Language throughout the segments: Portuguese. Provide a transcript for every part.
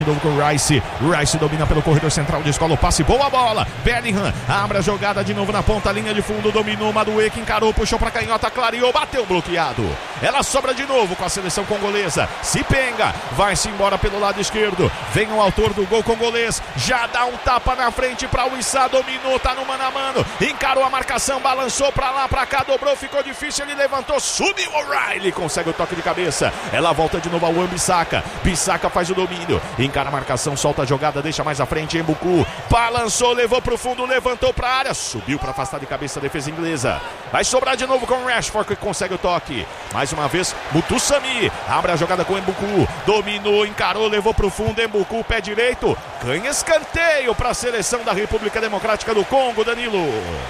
De novo com o Rice. Rice domina pelo corredor central, descola o passe, boa bola. Bellingham abre a jogada de novo na ponta, linha de fundo, dominou Madueke, encarou, puxou pra canhota, clareou, bateu bloqueado. Ela sobra de novo com a seleção congolesa. Sipenga vai-se embora pelo lado esquerdo. Vem o autor do gol congolês, já dá um tapa na frente pra Wissa, dominou, tá no mano a mano, encarou a marcação, balançou pra lá, pra cá, dobrou, ficou difícil, ele levantou, subiu o O'Reilly, consegue o toque de cabeça. Ela volta de novo ao Wan-Bissaka. Bissaka faz o domínio, encara a marcação, solta a jogada, deixa mais à frente Embuku, balançou, levou pro fundo, levantou pra área, subiu pra afastar de cabeça a defesa inglesa. Vai sobrar de novo com o Rashford, que consegue o toque. Mais uma vez, Mutusami abre a jogada com Embuku, dominou, encarou, levou pro fundo, Embuku, pé direito, ganha escanteio pra seleção da República Democrática do Congo, Danilo.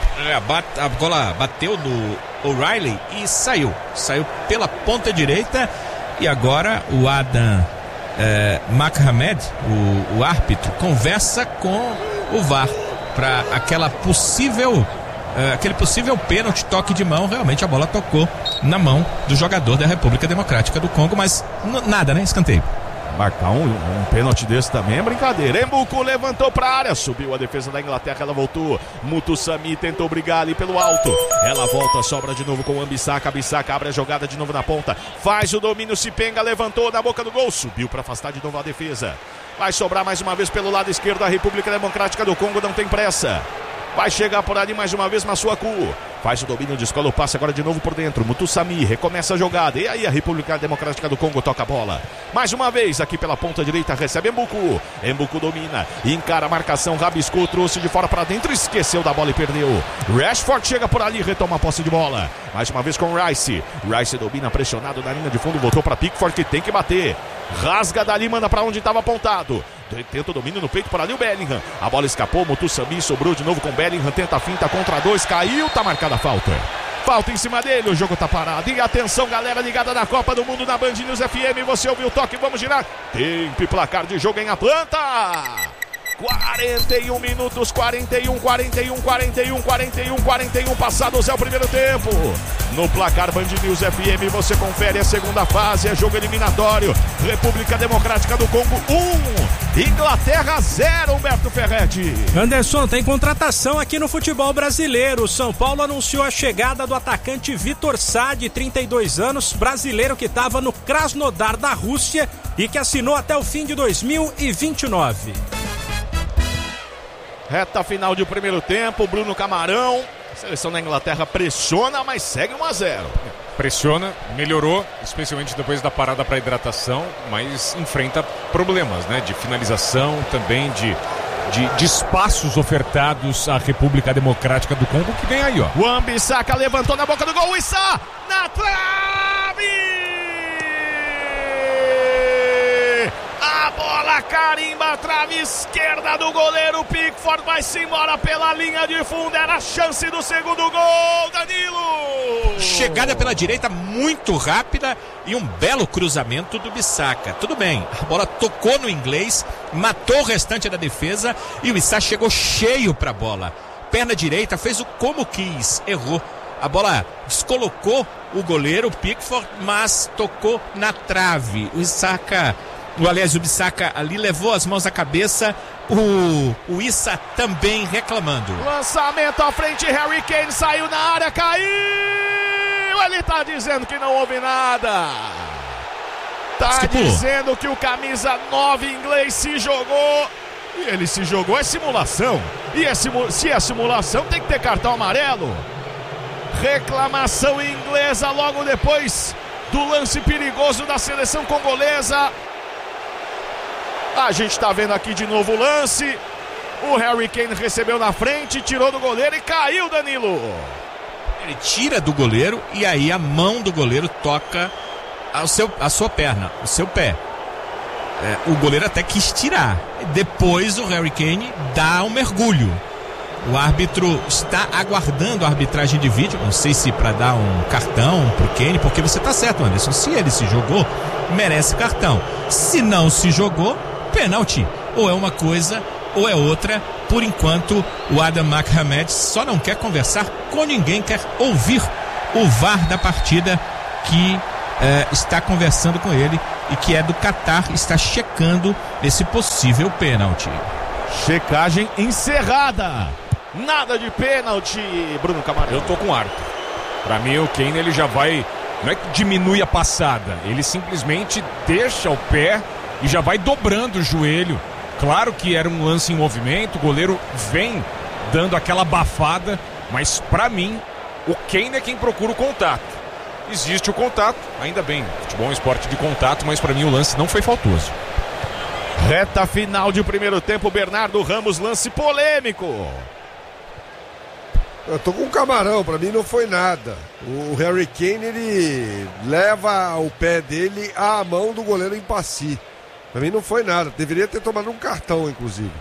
A bola bateu no O'Reilly e saiu pela ponta direita, e agora o Adam Mohamed, o árbitro, conversa com o VAR para aquele possível pênalti, toque de mão. Realmente a bola tocou na mão do jogador da República Democrática do Congo, mas nada, né? Escanteio. Marcar um pênalti desse também é brincadeira. Embuku levantou pra área, subiu a defesa da Inglaterra, ela voltou. Mutusami tentou brigar ali pelo alto. Ela volta, sobra de novo com o Wan-Bissaka. Bissaka abre a jogada de novo na ponta. Faz o domínio, Sipenga levantou na boca do gol, subiu pra afastar de novo a defesa. Vai sobrar mais uma vez pelo lado esquerdo. A República Democrática do Congo não tem pressa. Vai chegar por ali mais uma vez Masuaku. Faz o domínio, descola o passe agora de novo por dentro. Mutusami recomeça a jogada. E aí a República Democrática do Congo toca a bola. Mais uma vez aqui pela ponta direita recebe Embuku. Embuku domina, encara a marcação, rabiscou, trouxe de fora para dentro, esqueceu da bola e perdeu. Rashford chega por ali, retoma a posse de bola. Mais uma vez com o Rice. Rice domina, pressionado na linha de fundo, voltou para Pickford, que tem que bater. Rasga dali, manda para onde estava apontado. Tenta o domínio no peito por ali o Bellingham. A bola escapou, Mutusami sobrou de novo com Bellingham. Tenta a finta contra dois, caiu, tá marcada a falta. Falta em cima dele, o jogo tá parado. E atenção, galera ligada na Copa do Mundo na Band News FM. Você ouviu o toque, vamos girar. Tempo e placar de jogo em Atlanta. 41 minutos, 41, passados é o primeiro tempo. No placar Band News FM você confere a segunda fase, é jogo eliminatório. República Democrática do Congo 1, Inglaterra 0, Humberto Ferretti. Anderson, tem contratação aqui no futebol brasileiro. O São Paulo anunciou a chegada do atacante Vitor Sá, de 32 anos, brasileiro que estava no Krasnodar da Rússia e que assinou até o fim de 2029. Reta final de primeiro tempo, Bruno Camarão. A seleção da Inglaterra pressiona, mas segue 1-0. Pressiona, melhorou, especialmente depois da parada para hidratação, mas enfrenta problemas, né? De finalização, também de espaços ofertados à República Democrática do Congo, que vem aí, ó. Wan-Bissaka levantou na boca do gol, Wissa na trave! A bola carimba a trave esquerda do goleiro. Pickford vai-se embora pela linha de fundo. Era a chance do segundo gol, Danilo. Chegada pela direita muito rápida e um belo cruzamento do Bissaka. Tudo bem, a bola tocou no inglês, matou o restante da defesa e o Wissa chegou cheio pra bola. Perna direita, fez o como quis, errou. A bola descolocou o goleiro Pickford, mas tocou na trave. O Bissaka ali levou as mãos à cabeça, o Wissa também reclamando. Lançamento à frente, Harry Kane saiu na área, caiu! Ele tá dizendo que não houve nada. Tá dizendo que o camisa 9 inglês se jogou. E ele se jogou, é simulação. E se é simulação, tem que ter cartão amarelo. Reclamação inglesa logo depois do lance perigoso da seleção congolesa. A gente tá vendo aqui de novo o lance. O Harry Kane recebeu na frente, tirou do goleiro e caiu, Danilo. Ele tira do goleiro e aí a mão do goleiro toca a sua perna, o seu pé. O goleiro até quis tirar. Depois o Harry Kane dá um mergulho. O árbitro está aguardando a arbitragem de vídeo. Não sei se para dar um cartão pro Kane, porque você tá certo, Anderson. Se ele se jogou, merece cartão. Se não se jogou, pênalti. Ou é uma coisa ou é outra. Por enquanto, o Adam Mohamed só não quer conversar com ninguém, quer ouvir o VAR da partida que está conversando com ele e que é do Catar, está checando esse possível pênalti. Checagem encerrada. Nada de pênalti, Bruno Camarão. Eu tô com o Arthur. Pra mim o Kane ele já vai, não é que diminui a passada, ele simplesmente deixa o pé e já vai dobrando o joelho. Claro que era um lance em movimento, o goleiro vem dando aquela abafada, mas pra mim o Kane é quem procura o contato. Existe o contato, ainda bem, futebol é um esporte de contato, mas pra mim o lance não foi faltoso. Reta final de primeiro tempo, Bernardo Ramos, lance polêmico. Eu tô com o Camarão, pra mim não foi nada. O Harry Kane, ele leva o pé dele à mão do goleiro Mpassi. Pra mim não foi nada, deveria ter tomado um cartão, inclusive.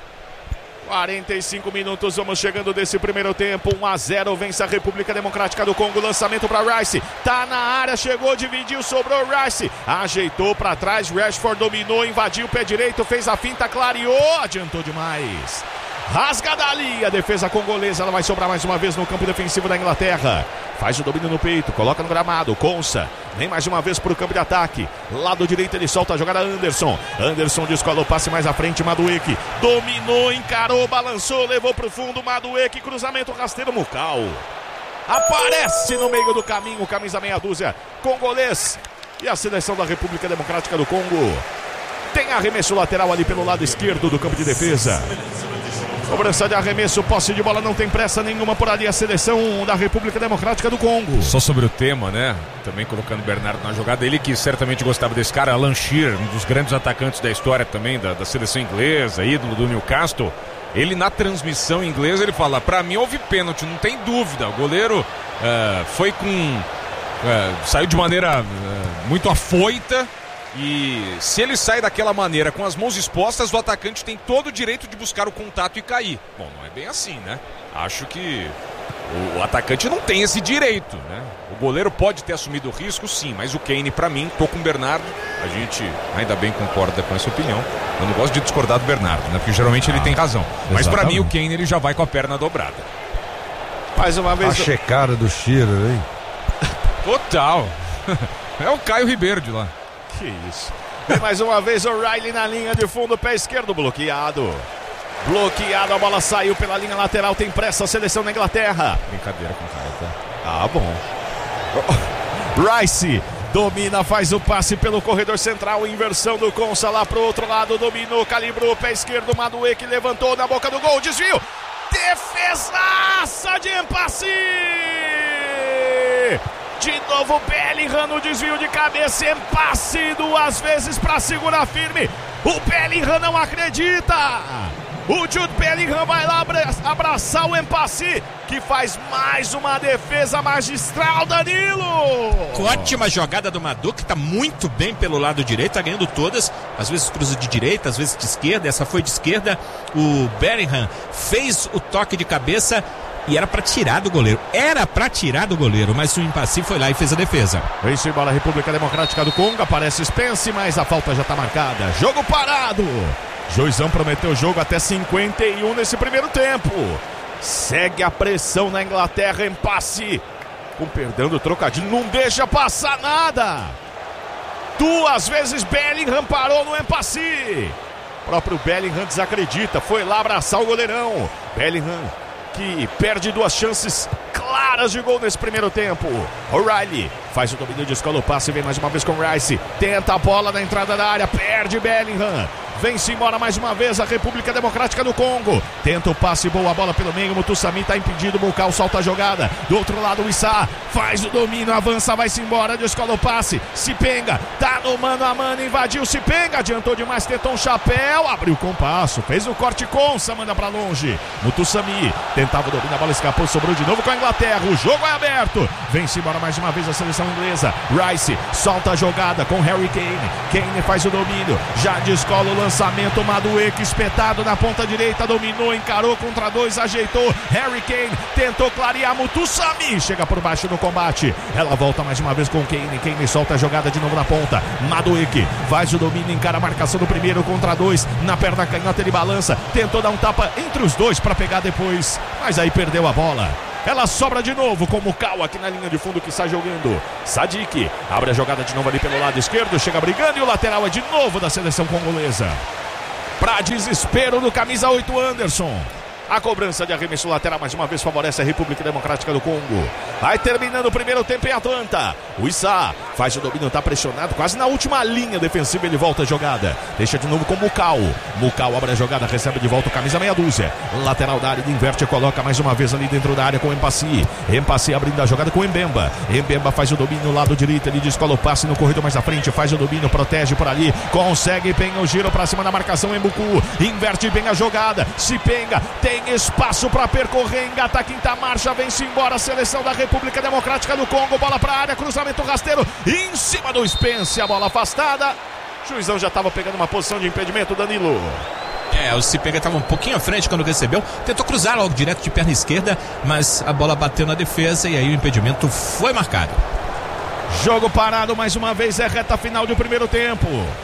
45 minutos, vamos chegando desse primeiro tempo. 1-0, vence a República Democrática do Congo. Lançamento para Rice, tá na área, chegou, dividiu, sobrou Rice, ajeitou para trás, Rashford dominou, invadiu o pé direito, fez a finta, clareou, adiantou demais. Rasga dali a defesa congolesa, ela vai sobrar mais uma vez no campo defensivo da Inglaterra. Faz o domínio no peito, coloca no gramado, Konsa, vem mais uma vez para o campo de ataque. Lado direito ele solta a jogada, Anderson descola o passe mais à frente, Madueke dominou, encarou, balançou, levou para o fundo, Madueke, cruzamento rasteiro, Mukau aparece no meio do caminho, camisa meia dúzia, congolês. E a seleção da República Democrática do Congo tem arremesso lateral ali pelo lado esquerdo do campo de defesa. Cobrança de arremesso, posse de bola, não tem pressa nenhuma por ali a seleção da República Democrática do Congo. Só sobre o tema, né? Também colocando o Bernardo na jogada, ele que certamente gostava desse cara, Alan Shearer, um dos grandes atacantes da história também da seleção inglesa, ídolo do Newcastle. Ele na transmissão inglesa, ele fala, pra mim houve pênalti, não tem dúvida. O goleiro foi com... saiu de maneira muito afoita. E se ele sai daquela maneira com as mãos expostas, o atacante tem todo o direito de buscar o contato e cair. Bom, não é bem assim, né? Acho que o atacante não tem esse direito, né? O goleiro pode ter assumido o risco, sim, mas o Kane, pra mim, tô com o Bernardo. A gente ainda bem concorda com essa opinião. Eu não gosto de discordar do Bernardo, né? Porque geralmente ele tem razão. Mas pra mim o Kane ele já vai com a perna dobrada. Mais uma vez. A checada do Shearer, hein? Total. É o Caio Ribeiro de lá. Que isso. Vem mais uma vez o Riley na linha de fundo, pé esquerdo bloqueado. Bloqueado, a bola saiu pela linha lateral, tem pressa a seleção da Inglaterra. Brincadeira com o cara, tá? Ah, bom. Rice domina, faz o passe pelo corredor central, inversão do Konsa lá pro outro lado, dominou, calibrou, pé esquerdo, Madueke levantou na boca do gol, desvio. Defesaça de Mpassi! De novo Bellingham no desvio de cabeça, Mpassi duas vezes para segurar firme. O Bellingham não acredita. O Jude Bellingham vai lá abraçar o Mpassi, que faz mais uma defesa magistral, Danilo. Ótima jogada do Madu, que tá muito bem pelo lado direito, tá ganhando todas, às vezes cruza de direita, às vezes de esquerda, essa foi de esquerda. O Bellingham fez o toque de cabeça e era pra tirar do goleiro. Mas o Mpassi foi lá e fez a defesa. Vem-se embora a República Democrática do Congo. Aparece Spence, mas a falta já tá marcada. Jogo parado. Joizão prometeu jogo até 51 nesse primeiro tempo. Segue a pressão na Inglaterra. Mpassi, com perdão do trocadilho, não deixa passar nada. Duas vezes Bellingham parou no Mpassi. O próprio Bellingham desacredita. Foi lá abraçar o goleirão. Bellingham, que perde duas chances claras de gol nesse primeiro tempo. O'Reilly faz o domínio, descola o passe, vem mais uma vez com Rice, tenta a bola na entrada da área, perde Bellingham. Vem-se embora mais uma vez a República Democrática do Congo. Tenta o passe, boa bola pelo meio. Mutussami está impedido. Mukau solta a jogada. Do outro lado o Issa faz o domínio, avança, vai-se embora. Descola o passe. Sipenga tá no mano a mano. Invadiu Sipenga. Adiantou demais. Tentou um chapéu. Abriu o compasso. Fez o corte Konsa. Manda pra longe. Mutussami tentava o domínio. A bola escapou. Sobrou de novo com a Inglaterra. O jogo é aberto. Vem-se embora mais uma vez a seleção inglesa. Rice solta a jogada com Harry Kane. Kane faz o domínio. Já descola o lançamento, Madueke espetado na ponta direita, dominou, encarou contra dois, ajeitou, Harry Kane tentou clarear, Mutussami chega por baixo no combate, ela volta mais uma vez com Kane solta a jogada de novo na ponta, Madueke faz o domínio, encara a marcação do primeiro contra dois, na perna canhota ele balança, tentou dar um tapa entre os dois para pegar depois, mas aí perdeu a bola. Ela sobra de novo com o Mukau aqui na linha de fundo que sai jogando. Sadik abre a jogada de novo ali pelo lado esquerdo. Chega brigando e o lateral é de novo da seleção congolesa. Pra desespero do camisa 8 Anderson. A cobrança de arremesso lateral mais uma vez favorece a República Democrática do Congo. Vai terminando o primeiro tempo em Atlanta. O Issa faz o domínio, tá pressionado, quase na última linha defensiva, ele volta a jogada. Deixa de novo com o Mukau. Mukau abre a jogada, recebe de volta o camisa meia dúzia. Lateral da área, inverte, coloca mais uma vez ali dentro da área com o Empassi. Empassi abrindo a jogada com o Mbemba. Mbemba faz o domínio no lado direito, ele descola o passe no corredor mais à frente, faz o domínio, protege por ali, consegue, penha o giro pra cima da marcação, Mbuku. Inverte bem a jogada, se penga, tem espaço para percorrer, engata a quinta marcha, vem-se embora a seleção da República Democrática do Congo, bola para a área, cruzamento rasteiro, em cima do Spence, a bola afastada, o juizão já estava pegando uma posição de impedimento, Danilo. O Cipenga estava um pouquinho à frente quando recebeu, tentou cruzar logo direto de perna esquerda, mas a bola bateu na defesa e aí o impedimento foi marcado. Jogo parado mais uma vez, é reta final do primeiro tempo.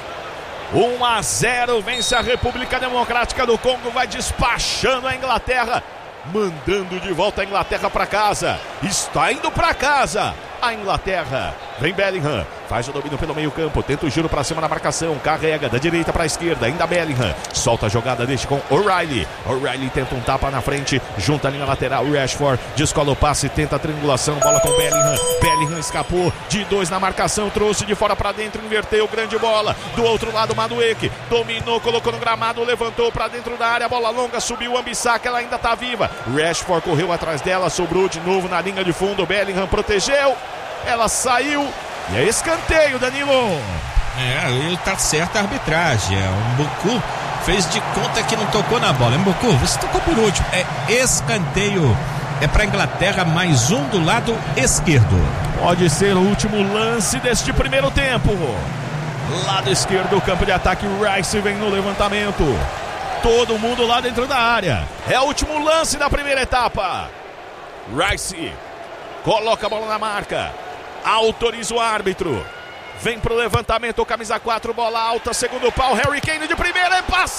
1-0, vence a República Democrática do Congo, vai despachando a Inglaterra, mandando de volta a Inglaterra para casa. Está indo para casa a Inglaterra. Vem Bellingham, faz o domínio pelo meio campo, tenta o giro para cima na marcação, carrega da direita para a esquerda, ainda Bellingham, solta a jogada, deixa com O'Reilly. O'Reilly tenta um tapa na frente, junta a linha lateral, Rashford descola o passe, tenta a triangulação, bola com Bellingham. Bellingham escapou de dois na marcação, trouxe de fora para dentro, inverteu, grande bola. Do outro lado, Madueke dominou, colocou no gramado, levantou para dentro da área, bola longa, subiu o Ambissaca, ela ainda está viva. Rashford correu atrás dela, sobrou de novo na linha de fundo, Bellingham protegeu, ela saiu. E é escanteio, Danilo. Tá certa a arbitragem. O Mbuku fez de conta que não tocou na bola. Mbuku, você tocou por último. É escanteio. É para a Inglaterra, mais um do lado esquerdo. Pode ser o último lance deste primeiro tempo. Lado esquerdo, campo de ataque. Rice vem no levantamento. Todo mundo lá dentro da área. É o último lance da primeira etapa. Rice coloca a bola na marca. Autoriza o árbitro. Vem pro levantamento, camisa 4, bola alta, segundo pau, Harry Kane de primeira, é passe!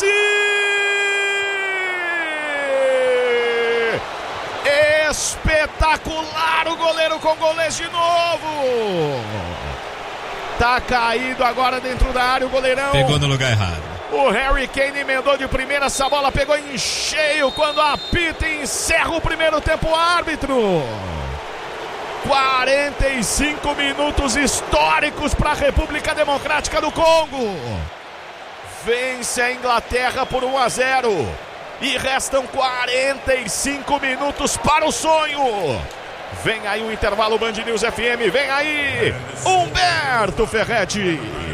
Espetacular o goleiro congolês de novo! Tá caído agora dentro da área o goleirão. Pegou no lugar errado. O Harry Kane emendou de primeira, essa bola pegou em cheio quando apita e encerra o primeiro tempo o árbitro. 45 minutos históricos para a República Democrática do Congo. Vence a Inglaterra por 1-0 e restam 45 minutos para o sonho. Vem aí o intervalo Band News FM, vem aí Humberto Ferretti.